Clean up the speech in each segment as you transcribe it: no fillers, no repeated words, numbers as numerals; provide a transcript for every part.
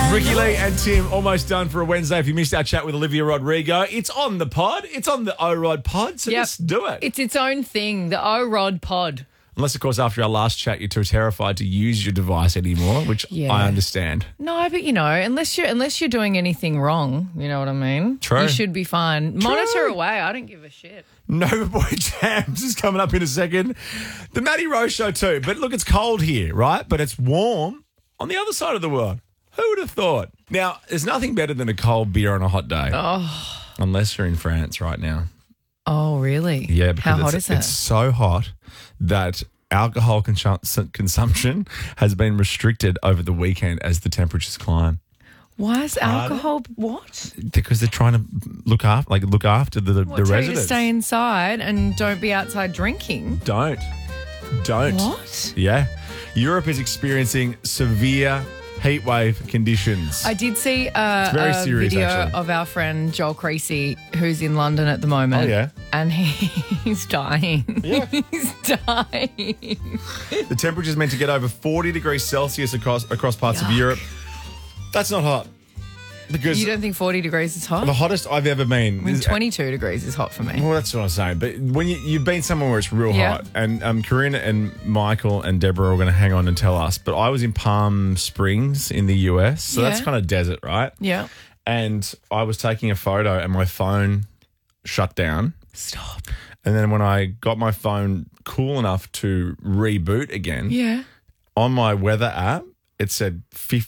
Ricky Lee and Tim almost done for a Wednesday. If you missed our chat with Olivia Rodrigo, it's on the pod. It's on the O-Rod pod, so just do it. It's its own thing, the O-Rod pod. Unless, of course, after our last chat, you're too terrified to use your device anymore, which I understand. No, but, unless you're doing anything wrong, you know what I mean? True. You should be fine. Monitor away. I don't give a shit. Nova Boy Jams is coming up in a second. The Matty Rose Show too. But look, it's cold here, right? But it's warm on the other side of the world. Who would have thought? Now, there's nothing better than a cold beer on a hot day. Oh. Unless you're in France right now. Oh, really? Yeah. Because how hot is it? It's so hot that alcohol consumption has been restricted over the weekend as the temperatures climb. Why is alcohol what? Because they're trying to look after the Tell you to residents. stay inside and don't be outside drinking. Don't. What? Yeah. Europe is experiencing severe heat wave conditions. I did see very a serious, video actually. of our friend Joel Creasy, who's in London at the moment. Oh, yeah. And he's dying. Yeah. He's dying. The temperature's meant to get over 40 degrees Celsius across parts of Europe. That's not hot. Because You don't think 40 degrees is hot? the hottest I've ever been. I mean, 22 degrees is hot for me. Well, that's what I'm saying. But when you've been somewhere where it's real hot, and Corinne and Michael and Deborah are going to hang on and tell us, but I was in Palm Springs in the US, so that's kind of desert, right? Yeah. And I was taking a photo and my phone shut down. Stop. And then when I got my phone cool enough to reboot again, Yeah. on my weather app, it said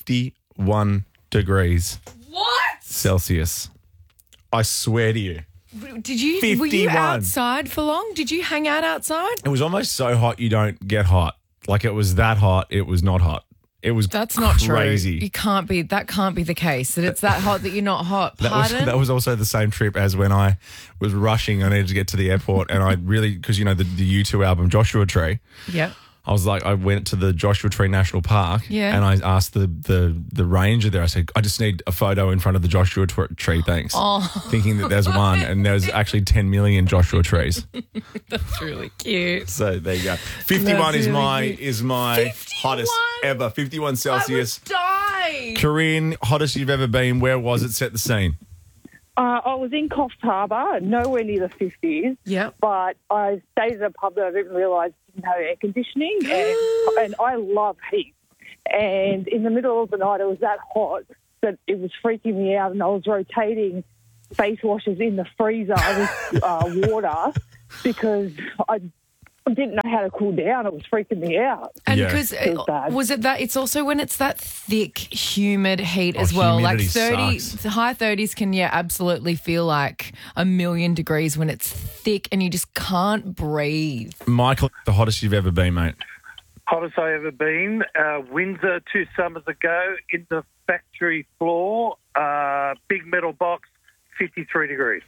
51 degrees What? Celsius. I swear to you. Were you 51. outside for long? Did you hang out outside? It was almost so hot you don't get hot. Like it was that hot, it was not hot. It was That's not crazy. true. That can't be the case. That it's that hot that you're not hot. Pardon? That was also the same trip as when I was rushing. I needed to get to the airport, and I really, because the U2 album Joshua Tree. Yeah. I went to the Joshua Tree National Park, Yeah. and I asked the ranger there. I said, I just need a photo in front of the Joshua tree, thanks. Thinking that there's one, and there's actually 10 million Joshua trees. That's really cute. So there you go. 51 That's is really my cute. hottest 51? ever. 51 Celsius. I would die. Corinne, hottest you've ever been. Where was it? Set the scene. I was in Coffs Harbour, nowhere near the 50s. Yep. But I stayed at a pub that I didn't realise didn't have air conditioning, and I love heat. And in the middle of the night, it was that hot that it was freaking me out, and I was rotating face washers in the freezer with water because I didn't know how to cool down. It was freaking me out. And Yeah. because It was bad. was it that? It's also when it's that thick, humid heat as well. Like humidity sucks. high 30s can absolutely feel like a million degrees when it's thick and you just can't breathe. Michael, the hottest you've ever been, mate. Hottest I ever been. Windsor 2 summers ago in the factory floor, big metal box, 53 degrees.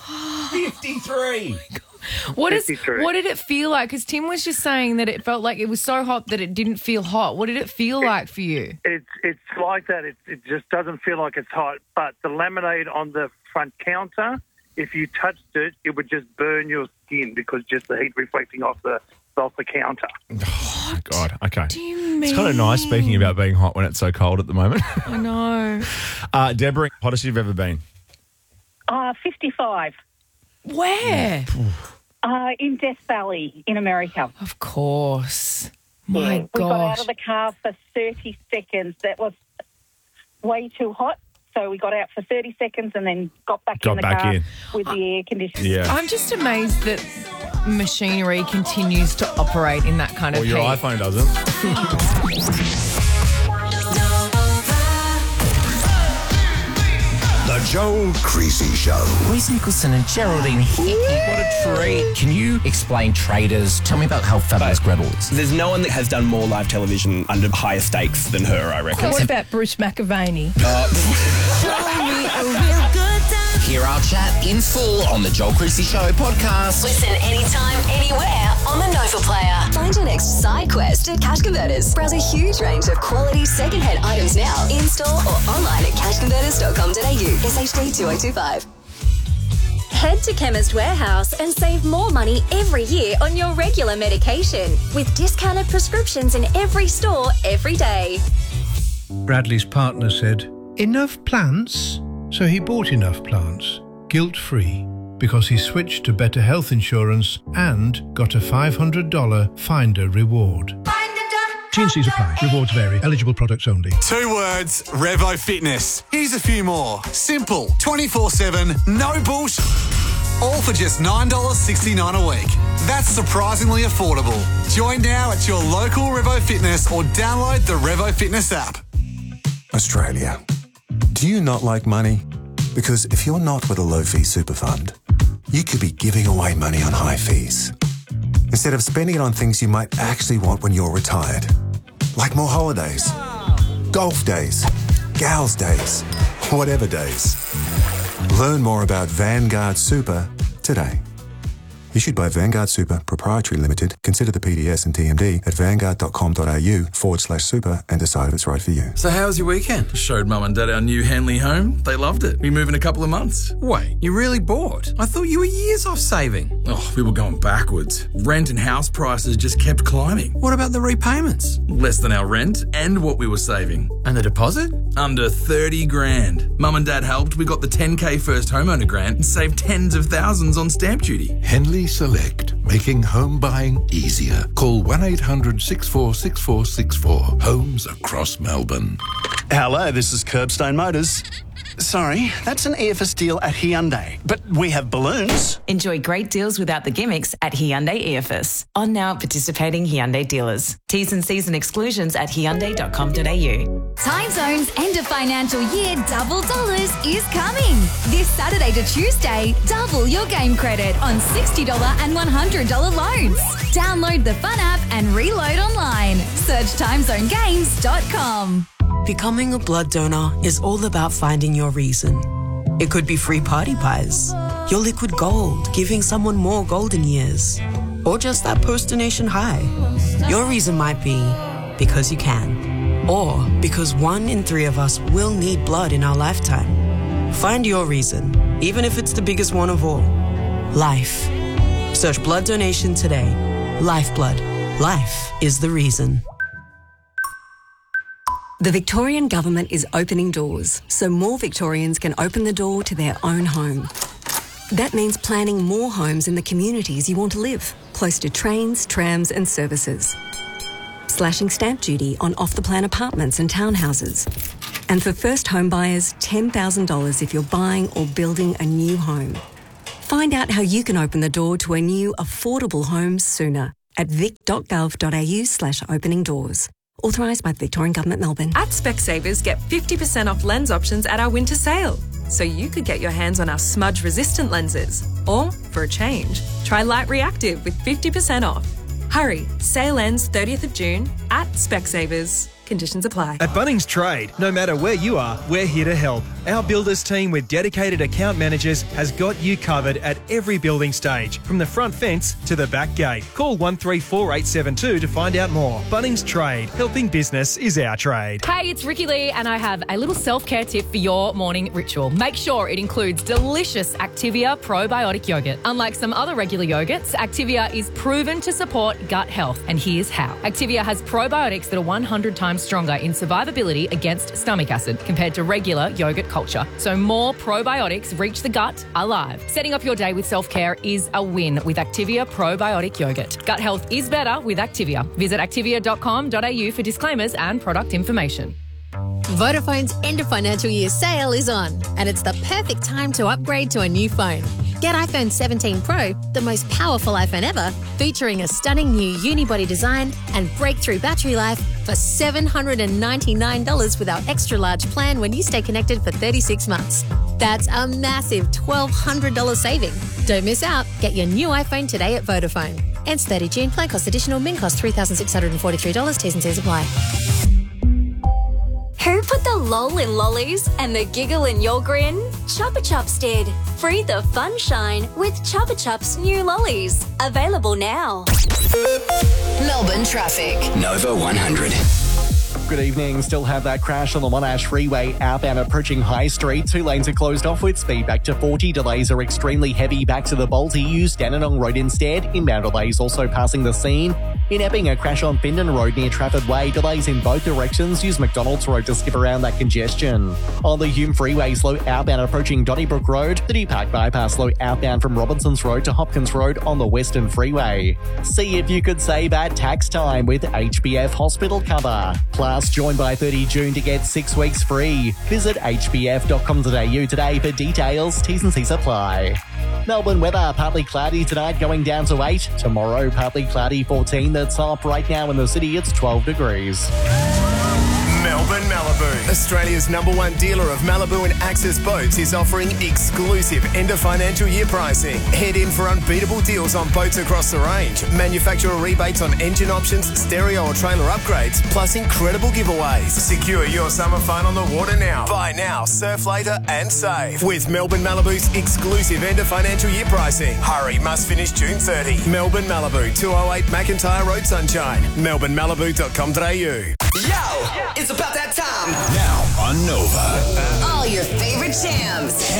53. What did 53. it feel like? Because Tim was just saying that it felt like it was so hot that it didn't feel hot. What did it feel like for you? It's like that. It just doesn't feel like it's hot. But the laminate on the front counter, if you touched it, it would just burn your skin because just the heat reflecting off the counter. Oh, my God. Okay. Do you mean? It's kind of nice speaking about being hot when it's so cold at the moment. I know. Deborah, hottest you've ever been. 55. Where? In Death Valley in America. Of course. My We got out gosh. of the car for 30 seconds. That was way too hot. So we got out for 30 seconds and then got back in the car with the air conditioning. Yeah. I'm just amazed that machinery continues to operate in that kind of Well, your heat. iPhone doesn't. The Joel Creasy Show. Reese Nicholson and Geraldine Hickey. What a treat. Can you explain Traders? Tell me about how fabulous Gretel is. There's no one that has done more live television under higher stakes than her, I reckon. What about Bruce McAvaney? Hear our chat in full on the Joel Creasy Show podcast. Listen anytime, anywhere on the Nova Player. Find your next side quest at Cash Converters. Browse a huge range of quality second-hand items now, in-store or online at cashconverters.com.au. SHD 2025. Head to Chemist Warehouse and save more money every year on your regular medication with discounted prescriptions in every store every day. Bradley's partner said, Enough plants? So he bought enough plants, guilt-free, because he switched to better health insurance and got a $500 Finder reward. T&Cs apply. Rewards vary. Eligible products only. 2 words, Revo Fitness. Here's a few more. Simple, 24/7, no bullshit. All for just $9.69 a week. That's surprisingly affordable. Join now at your local Revo Fitness or download the Revo Fitness app. Australia. Do you not like money? Because if you're not with a low-fee super fund, you could be giving away money on high fees instead of spending it on things you might actually want when you're retired. Like more holidays, golf days, gals days, whatever days. Learn more about Vanguard Super today. Issued by Vanguard Super Proprietary Limited. Consider the PDS and TMD at vanguard.com.au/super and decide if it's right for you. So how was your weekend? Showed Mum and Dad our new Henley home. They loved it. We move in a couple of months. Wait, you really bought? I thought you were years off saving. Oh, we were going backwards. Rent and house prices just kept climbing. What about the repayments? Less than our rent and what we were saving. And the deposit? Under 30 grand. Mum and Dad helped. We got the 10K first homeowner grant and saved tens of thousands on stamp duty. Henley Select, making home buying easier. Call 1-800-646464. Homes across Melbourne. Hello, this is Curbstone Motors. Sorry, that's an EFS deal at Hyundai, but we have balloons. Enjoy great deals without the gimmicks at Hyundai EFS. On now at participating Hyundai dealers. T's and C's and exclusions at Hyundai.com.au. Time Zone's end of financial year double dollars is coming. This Saturday to Tuesday, double your game credit on $60 and $100 loans. Download the Fun app and reload online. Search timezonegames.com. Becoming a blood donor is all about finding your reason. It could be free party pies, your liquid gold, giving someone more golden years, or just that post-donation high. Your reason might be because you can, or because 1 in 3 of us will need blood in our lifetime. Find your reason, even if it's the biggest one of all. Life. Search blood donation today. Lifeblood. Life is the reason. The Victorian Government is opening doors so more Victorians can open the door to their own home. That means planning more homes in the communities you want to live, close to trains, trams and services. Slashing stamp duty on off-the-plan apartments and townhouses. And for first home buyers, $10,000 if you're buying or building a new home. Find out how you can open the door to a new affordable home sooner at vic.gov.au/opening doors. Authorised by the Victorian Government, Melbourne. At Specsavers, get 50% off lens options at our winter sale. So you could get your hands on our smudge-resistant lenses. Or, for a change, try Light Reactive with 50% off. Hurry, sale ends 30th of June at Specsavers. Conditions apply. At Bunnings Trade, no matter where you are, we're here to help. Our builders team with dedicated account managers has got you covered at every building stage, from the front fence to the back gate. Call 134872 to find out more. Bunnings Trade, helping business is our trade. Hey, it's Ricky Lee, and I have a little self-care tip for your morning ritual. Make sure it includes delicious Activia probiotic yogurt. Unlike some other regular yogurts, Activia is proven to support gut health, and here's how. Activia has probiotics that are 100 times stronger in survivability against stomach acid compared to regular yogurt culture. So more probiotics reach the gut alive. Setting up your day with self-care is a win with Activia probiotic yogurt. Gut health is better with Activia. Visit activia.com.au for disclaimers and product information. Vodafone's end of financial year sale is on, and it's the perfect time to upgrade to a new phone. Get iPhone 17 Pro, the most powerful iPhone ever, featuring a stunning new unibody design and breakthrough battery life for $799 with our extra large plan when you stay connected for 36 months. That's a massive $1,200 saving. Don't miss out. Get your new iPhone today at Vodafone. Ends 30 June. Plan cost additional. Min cost $3,643. T's and C's apply. Who put the lol in lollies and the giggle in your grin? Chupa Chups did. Free the fun shine with Chupa Chups new lollies. Available now. Melbourne traffic. Nova 100. Good evening. Still have that crash on the Monash Freeway outbound approaching High Street. 2 lanes are closed off with speed back to 40. Delays are extremely heavy back to the Balti. Use Dandenong Road instead. Inbound delays also passing the scene. In Epping, a crash on Findon Road near Trafford Way. Delays in both directions. Use McDonald's Road to skip around that congestion. On the Hume Freeway, slow outbound approaching Donnybrook Road. City Park Bypass slow outbound from Robinsons Road to Hopkins Road on the Western Freeway. See if you could save at tax time with HBF Hospital Cover. Plus, join by 30 June to get 6 weeks free. Visit hbf.com.au today for details. T's and C's apply. Melbourne weather, partly cloudy tonight, going down to 8. Tomorrow, partly cloudy, 14. That's up right now in the city. It's 12 degrees. Melbourne Malibu, Australia's #1 dealer of Malibu and Access boats, is offering exclusive end of financial year pricing. Head in for unbeatable deals on boats across the range, manufacturer rebates on engine options, stereo or trailer upgrades, plus incredible giveaways. Secure your summer fun on the water now. Buy now, surf later and save with Melbourne Malibu's exclusive end of financial year pricing. Hurry, must finish June 30. Melbourne Malibu, 208 McIntyre Road, Sunshine. melbournemalibu.com.au. Yo, it's about that time. Now on Nova. All your favorite jams.